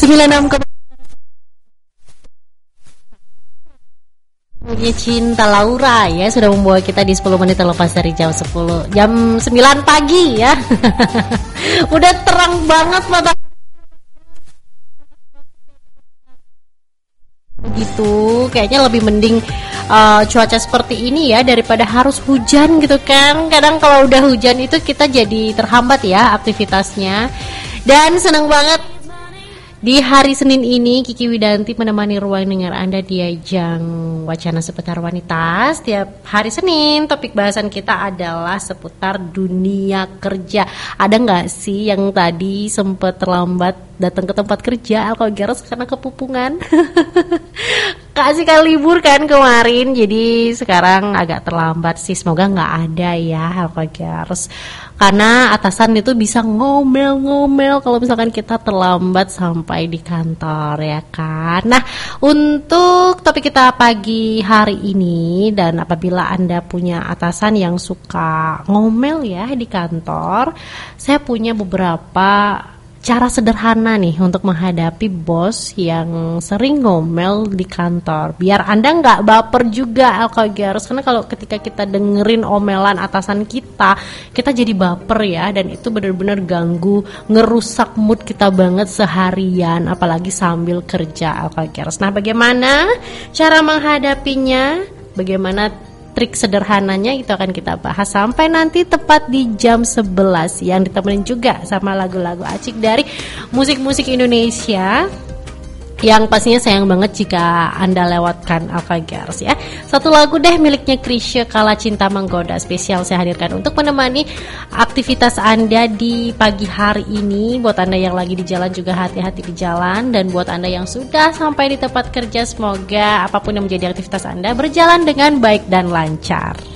96 Punya Cinta Laura ya sudah membawa kita di 10 menit terlepas dari jam 9 pagi ya. Udah terang banget mata gitu. Kayaknya lebih mending cuaca seperti ini ya daripada harus hujan gitu kan. Kadang kalau udah hujan itu kita jadi terhambat ya aktivitasnya. Dan senang banget di hari Senin ini Kiki Widanti menemani ruang dengar Anda di ajang wacana seputar wanita. Setiap hari Senin topik bahasan kita adalah seputar dunia kerja. Ada nggak sih yang tadi sempat terlambat datang ke tempat kerja Alkogeros karena kepupungan? Kasih libur kan kemarin, jadi sekarang agak terlambat sih. Semoga nggak ada ya Alkogeros. Karena atasan itu bisa ngomel-ngomel kalau misalkan kita terlambat sampai di kantor ya kan. Nah, untuk topik kita pagi hari ini, dan apabila Anda punya atasan yang suka ngomel ya di kantor, saya punya beberapa cara sederhana nih untuk menghadapi bos yang sering ngomel di kantor. Biar Anda nggak baper juga Alkogeros. Karena kalau ketika kita dengerin omelan atasan kita jadi baper ya. Dan itu benar-benar ganggu, ngerusak mood kita banget seharian. Apalagi sambil kerja Alkogeros. Nah, bagaimana cara menghadapinya? Bagaimana trik sederhananya itu akan kita bahas sampai nanti tepat di jam 11 yang ditemenin juga sama lagu-lagu acik dari musik-musik Indonesia yang pastinya sayang banget jika Anda lewatkan Alkogeros ya. Satu lagu deh miliknya Chrisye, Kala Cinta Menggoda, spesial saya hadirkan untuk menemani aktivitas Anda di pagi hari ini. Buat Anda yang lagi di jalan juga hati-hati di jalan, dan buat Anda yang sudah sampai di tempat kerja semoga apapun yang menjadi aktivitas Anda berjalan dengan baik dan lancar.